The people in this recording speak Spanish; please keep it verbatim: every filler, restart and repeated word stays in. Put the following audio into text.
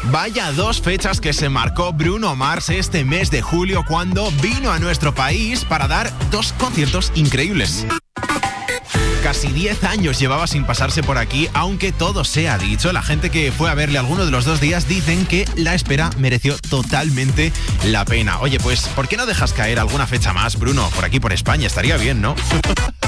Vaya dos fechas que se marcó Bruno Mars este mes de julio cuando vino a nuestro país para dar dos conciertos increíbles. Casi diez años llevaba sin pasarse por aquí, aunque todo sea dicho, la gente que fue a verle alguno de los dos días dicen que la espera mereció totalmente la pena. Oye, pues, ¿por qué no dejas caer alguna fecha más, Bruno? Por aquí, por España, estaría bien, ¿no?